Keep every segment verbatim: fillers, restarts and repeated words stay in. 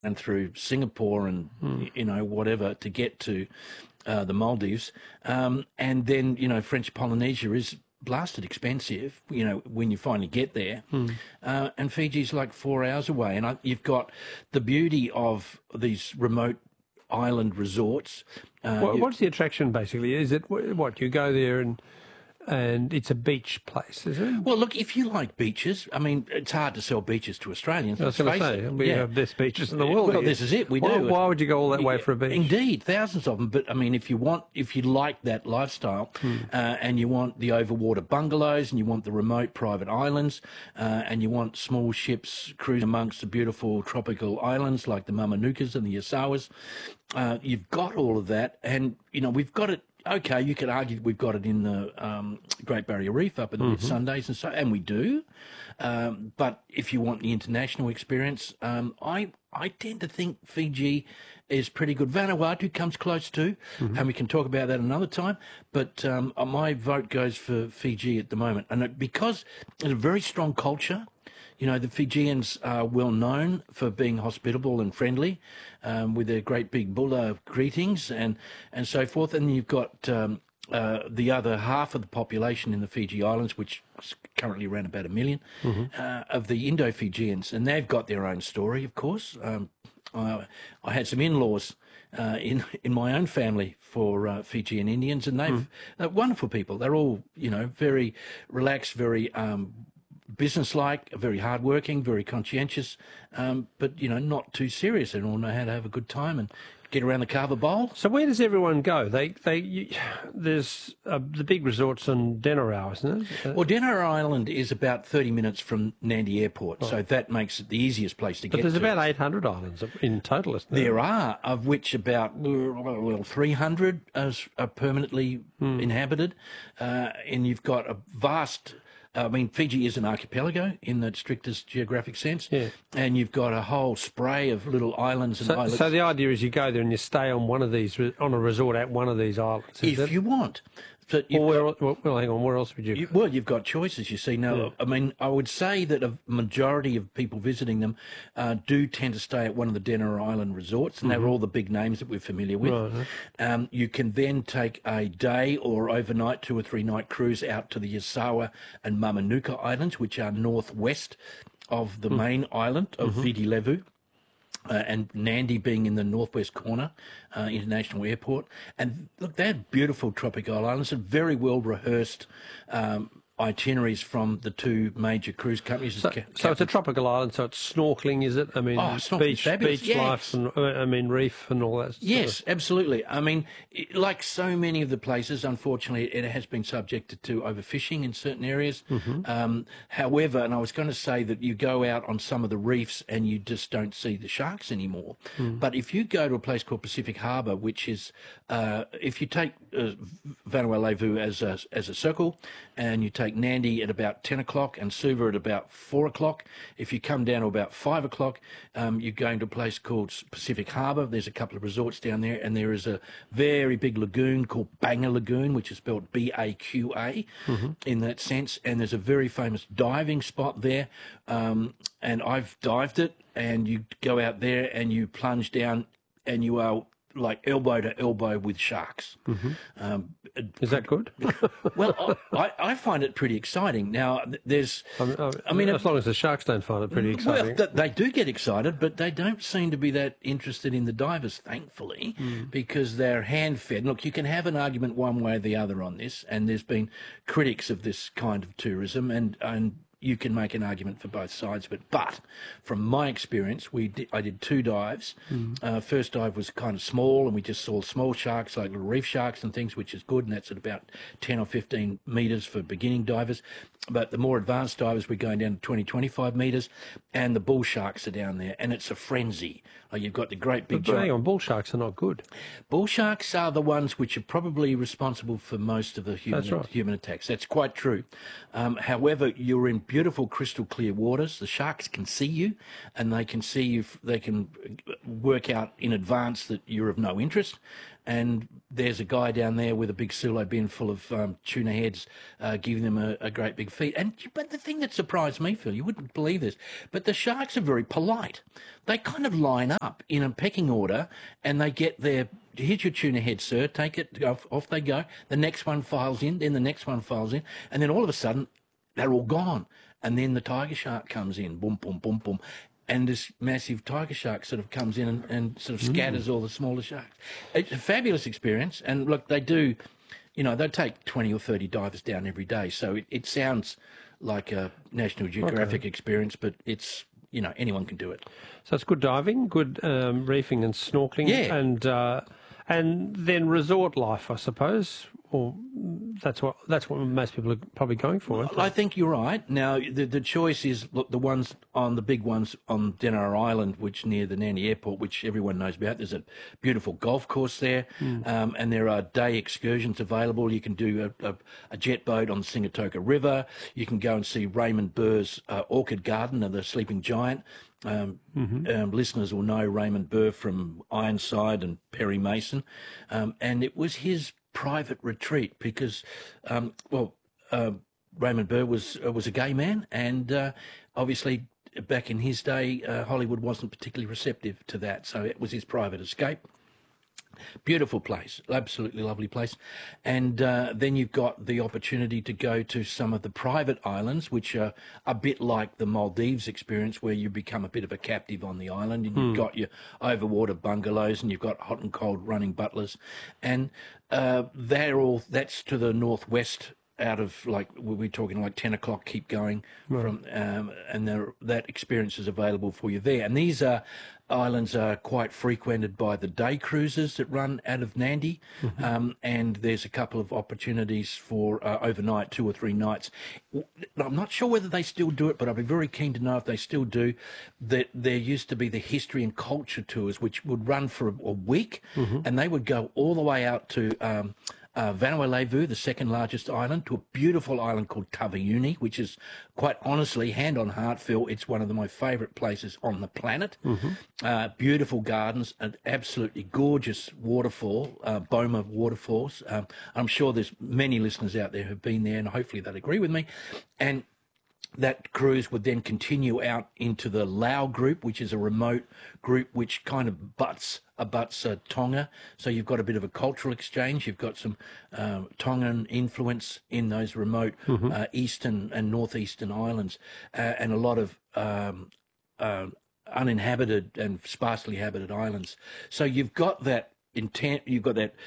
and through Singapore and, mm. you know, whatever to get to uh, the Maldives. Um, and then, you know, French Polynesia is blasted expensive, you know, when you finally get there. Mm. Uh, and Fiji's like four hours away. And I, you've got the beauty of these remote island resorts. Uh, well, what's the attraction, basically? Is it, what, you go there and... And it's a beach place, is it? Well, look, if you like beaches, I mean, it's hard to sell beaches to Australians. I was going to say, we yeah. have the best beaches in the world. Well, this is it, we why, do. Why would you go all that way for a beach? Indeed, thousands of them. But, I mean, if you want, if you like that lifestyle hmm. uh, and you want the overwater bungalows and you want the remote private islands uh, and you want small ships cruising amongst the beautiful tropical islands like the Mamanukas and the Yasawas, uh, you've got all of that. And, you know, we've got it. Okay, you could argue we've got it in the um, Great Barrier Reef up in the mm-hmm. Sundays and so, and we do. Um, but if you want the international experience, um, I I tend to think Fiji is pretty good. Vanuatu comes close too, mm-hmm. and we can talk about that another time. But um, my vote goes for Fiji at the moment, and it, because it's a very strong culture. You know, the Fijians are well known for being hospitable and friendly, um, with their great big bula greetings and, and so forth. And you've got um, uh, the other half of the population in the Fiji Islands, which is currently around about a million, mm-hmm. uh, of the Indo-Fijians. And they've got their own story, of course. Um, I, I had some in-laws uh, in in my own family for uh, Fijian Indians, and they've mm. they're wonderful people. They're all, you know, very relaxed, very... Um, business-like, very hard-working, very conscientious, um, but, you know, not too serious. They all know how to have a good time and get around the Carver Bowl. So where does everyone go? They, they, you, there's uh, the big resorts on Denarau, isn't it? Uh, well, Denarau Island is about thirty minutes from Nandi Airport, oh. so that makes it the easiest place to but get to. But there's to. about eight hundred islands in total, isn't there? There are, of which about well, three hundred are, are permanently mm. inhabited, uh, and you've got a vast... I mean, Fiji is an archipelago in the strictest geographic sense, yeah. and you've got a whole spray of little islands and so, islets. So the idea is you go there and you stay on one of these, on a resort at one of these islands, is if it? you want. But well, where, well, well, hang on, where else would you... you well, you've got choices, you see. Now, yeah. I mean, I would say that a majority of people visiting them uh, do tend to stay at one of the Denarau Island resorts, and mm-hmm. they're all the big names that we're familiar with. Right. Um, you can then take a day or overnight, two or three night cruise out to the Yasawa and Mamanuka Islands, which are northwest of the mm. main island of mm-hmm. Viti Levu. Uh, and Nandi being in the northwest corner, uh, International Airport. And look, they're beautiful tropical islands and very well rehearsed um, itineraries from the two major cruise companies. So, so it's a tropical island, so it's snorkeling, is it? I mean, oh, beach, beach yes. life, and I mean, reef and all that stuff. Yes, absolutely. I mean, it, like so many of the places, unfortunately, it has been subjected to overfishing in certain areas. Mm-hmm. Um, however, and I was going to say that you go out on some of the reefs and you just don't see the sharks anymore. Mm. But if you go to a place called Pacific Harbour, which is, uh, if you take uh, Vanuatu as a, as a circle and you take Nandi at about ten o'clock and Suva at about four o'clock. If you come down to about five o'clock, um, you're going to a place called Pacific Harbour. There's a couple of resorts down there, and there is a very big lagoon called Banga Lagoon, which is spelled B A Q A mm-hmm. in that sense. And there's a very famous diving spot there, um, and I've dived it, and you go out there and you plunge down, and you are like elbow to elbow with sharks. Mm-hmm. Um, Is that good? Well, I, I find it pretty exciting. Now, there's... I mean, I mean as long as the sharks don't find it pretty exciting. Well, they do get excited, but they don't seem to be that interested in the divers, thankfully, mm. because they're hand-fed. Look, you can have an argument one way or the other on this, and there's been critics of this kind of tourism, and... and you can make an argument for both sides of it. But from my experience, we did, I did two dives. Mm. Uh, first dive was kind of small, and we just saw small sharks, like little reef sharks and things, which is good, and that's at about ten or fifteen metres for beginning divers. But the more advanced divers, we're going down to twenty, twenty-five metres, and the bull sharks are down there, and it's a frenzy. Like you've got the great big... But hang on, bull sharks are not good. Bull sharks are the ones which are probably responsible for most of the human, That's right. human attacks. That's quite true. Um, however, you're in beautiful crystal clear waters. The sharks can see you, and they can see you. They can work out in advance that you're of no interest, and there's a guy down there with a big silo bin full of um, tuna heads, uh, giving them a, a great big feed. And but the thing that surprised me, Phil, you wouldn't believe this, but the sharks are very polite. They kind of line up in a pecking order, and they get their, here's your tuna head, sir, take it, off, off they go. The next one files in, then the next one files in, and then all of a sudden, they're all gone. And then the tiger shark comes in, boom, boom, boom, boom. And this massive tiger shark sort of comes in and, and sort of scatters mm. all the smaller sharks. It's a fabulous experience. And look, they do, you know, they take twenty or thirty divers down every day. So it, it sounds like a National Geographic okay. experience, but it's, you know, anyone can do it. So it's good diving, good um, reefing and snorkeling. Yeah. And, uh, and then resort life, I suppose. Or that's what that's what most people are probably going for. I think you're right. Now the the choice is, look, the ones on the big ones on Denara Island, which near the Nandi Airport, which everyone knows about. There's a beautiful golf course there, mm. um, and there are day excursions available. You can do a, a, a jet boat on the Singatoka River. You can go and see Raymond Burr's uh, Orchid Garden and the Sleeping Giant. Um, mm-hmm. um, listeners will know Raymond Burr from Ironside and Perry Mason, um, and it was his private retreat because, um, well, uh, Raymond Burr was uh, was a gay man, and uh, obviously back in his day, uh, Hollywood wasn't particularly receptive to that, so it was his private escape. Beautiful place, absolutely lovely place. And uh, then you've got the opportunity to go to some of the private islands, which are a bit like the Maldives experience, where you become a bit of a captive on the island, and you've mm. got your overwater bungalows, and you've got hot and cold running butlers. And uh, they're all, that's to the northwest, out of, like, we're talking like ten o'clock, keep going, right. from, um, and there, that experience is available for you there. And these are islands are quite frequented by the day cruises that run out of Nandi, mm-hmm. um, and there's a couple of opportunities for uh, overnight, two or three nights. I'm not sure whether they still do it, but I'd be very keen to know if they still do. That there used to be the history and culture tours, which would run for a, a week, mm-hmm. and they would go all the way out to um, Uh, Vanuatu, the second largest island, to a beautiful island called Taveuni, which is, quite honestly, hand on heart, Phil, it's one of the, my favourite places on the planet. Mm-hmm. Uh, beautiful gardens, an absolutely gorgeous waterfall, uh, Boma Waterfalls. Um, I'm sure there's many listeners out there who've been there, and hopefully they'll agree with me. And that cruise would then continue out into the Lao group, which is a remote group which kind of butts abuts uh, Tonga. So you've got a bit of a cultural exchange. You've got some uh, Tongan influence in those remote mm-hmm. uh, eastern and northeastern islands, uh, and a lot of um, uh, uninhabited and sparsely inhabited islands. So you've got that intent. You've got that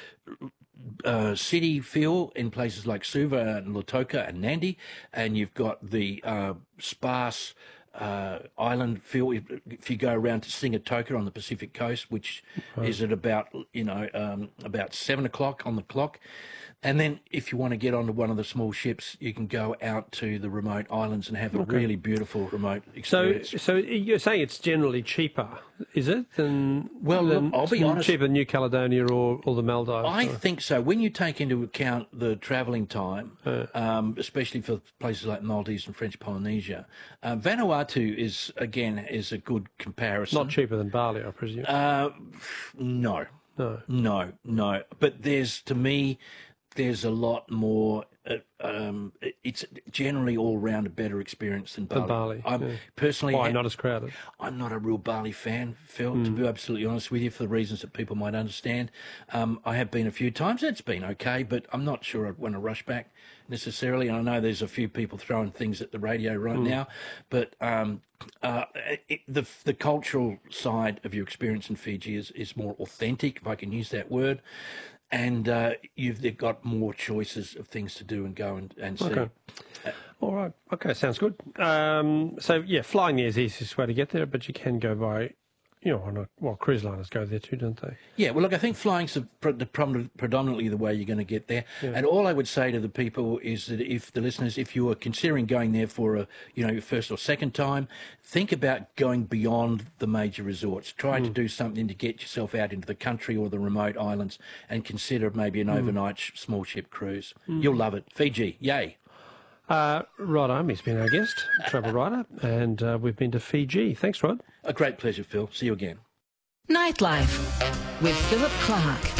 Uh, city feel in places like Suva and Lautoka and Nandi, and you've got the uh, sparse uh, island feel if, if you go around to Singatoka on the Pacific coast, which right. is at about, you know, um, about seven o'clock on the clock. And then if you want to get onto one of the small ships, you can go out to the remote islands and have a okay. really beautiful remote experience. So, so you're saying it's generally cheaper, is it? Than, well, than, look, I'll be honest. Cheaper than New Caledonia or, or the Maldives? I or? think so. When you take into account the travelling time, uh, um, especially for places like Maldives and French Polynesia, uh, Vanuatu is, again, is a good comparison. Not cheaper than Bali, I presume? Uh, no. No. No, no. But there's, to me, there's a lot more. Uh, um, it's generally all round a better experience than Bali. Than Bali. I'm yeah. personally. Why not as crowded? I'm not a real Bali fan, Phil. Mm. To be absolutely honest with you, for the reasons that people might understand. Um, I have been a few times. It's been okay, but I'm not sure I'd want to rush back necessarily. And I know there's a few people throwing things at the radio right mm. now, but um, uh, it, the the cultural side of your experience in Fiji is is more authentic, if I can use that word. And uh, you've they've got more choices of things to do and go and, and see. Okay. All right. Okay, sounds good. Um, so, yeah, flying there is the easiest way to get there, but you can go by, you know, on a, well, cruise liners go there too, don't they? Yeah, well, look, I think flying's the, the, predominantly the way you're going to get there. Yeah. And all I would say to the people is that if the listeners, if you are considering going there for a, you know, your first or second time, think about going beyond the major resorts. Try mm. to do something to get yourself out into the country or the remote islands, and consider maybe an mm. overnight sh- small ship cruise. Mm. You'll love it. Fiji, yay. Uh, Rod Army's been our guest, travel writer, and uh, we've been to Fiji. Thanks, Rod. A great pleasure, Phil. See you again. Nightlife with Philip Clark.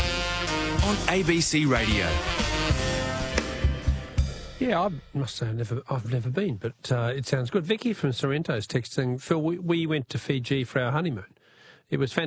on A B C Radio. Yeah, I must say I've never, I've never been, but uh, it sounds good. Vicky from Sorrento is texting, Phil, we, we went to Fiji for our honeymoon. It was fantastic.